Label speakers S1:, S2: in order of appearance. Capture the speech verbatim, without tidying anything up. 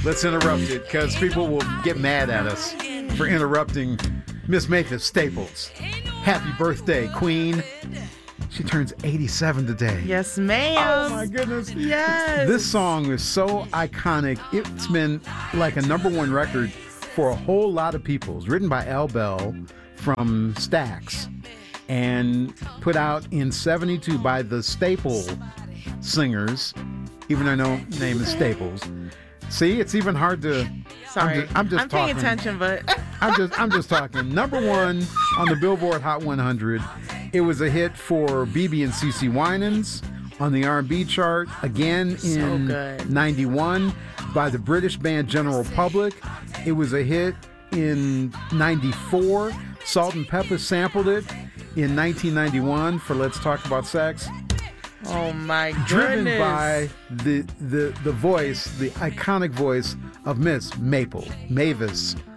S1: Let's interrupt it because people will get mad at us for interrupting Miss Mavis Staples. Happy birthday, Queen. She turns eighty-seven today.
S2: Yes, ma'am.
S1: Oh, my goodness.
S2: Yes.
S1: This song is so iconic. It's been like a number one record for a whole lot of people. It's written by Al Bell from Stax and put out in seventy-two by the Staple Singers, even though I know the name is Staples. See, it's even hard to...
S2: Sorry.
S1: I'm just, I'm just
S2: I'm
S1: talking.
S2: paying attention, but...
S1: I'm just I'm just talking. Number one on the Billboard Hot one hundred. It was a hit for B B and C C Winans on the R and B chart, again in
S2: So good.
S1: ninety-one by the British band General Public. It was a hit in ninety-four. Salt and Pepper sampled it in nineteen ninety-one for Let's Talk About Sex.
S2: Oh my goodness.
S1: Driven by the the the voice, the iconic voice of Miss Maple, Mavis